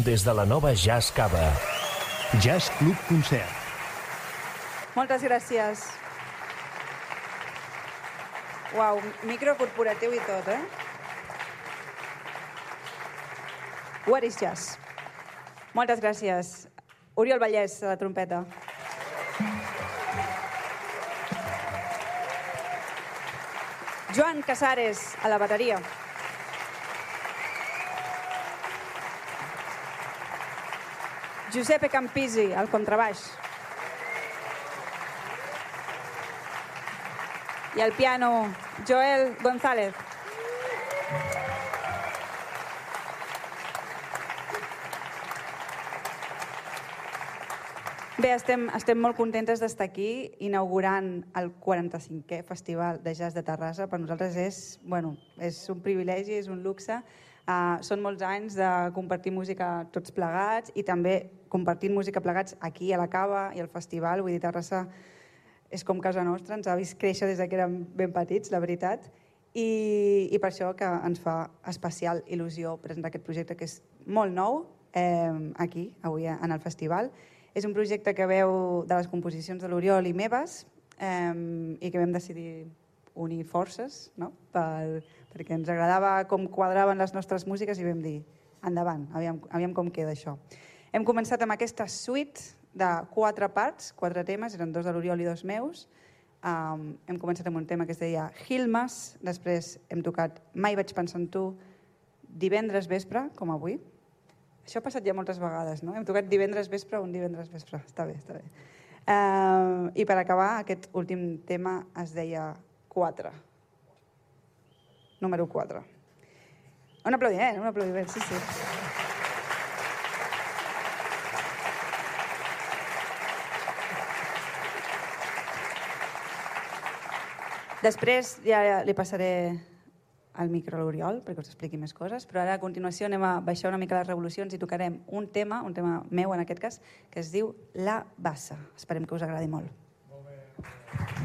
des de la nova Jazz Cava. Jazz Club Concert. Moltes gràcies. Uau, micro corporatiu i tot, eh? What is jazz? Moltes gràcies. Oriol Vallès, a la trompeta. Joan Casares, a la bateria. Giuseppe Campisi, al contrabaix. I al piano, Joel González. Bé, estem molt contentes d'estar aquí inaugurant el 45è Festival de Jazz de Terrassa. Per nosaltres és un privilegi, és un luxe. Són molts anys de compartir música tots plegats i també compartint música plegats aquí a la Cava i al festival. Vull dir, Terrassa és com casa nostra, ens ha vist créixer des que érem ben petits, la veritat, i per això que ens fa especial il·lusió presentar aquest projecte que és molt nou aquí, avui en el festival. És un projecte que veu de les composicions de l'Oriol i meves i que vam decidir unir forces, no? Perquè ens agradava com quadraven les nostres músiques i vam dir, endavant, aviam com queda això. Hem començat amb aquesta suite de 4 parts, 4 temes, eren 2 de l'Oriol i 2 meus. Hem començat amb un tema que es deia Hilmas, després hem tocat Mai vaig pensar en tu, divendres vespre, com avui. Això ha passat ja moltes vegades, no? Hem tocat divendres vespre, un divendres vespre. Està bé, està bé. I per acabar, aquest últim tema es deia 4. Número 4. Un aplaudiment, sí, sí. Després ja li passaré el micro a l'Oriol perquè us expliqui més coses, però ara a continuació anem a baixar una mica les revolucions i tocarem un tema meu en aquest cas, que es diu La Bassa. Esperem que us agradi molt.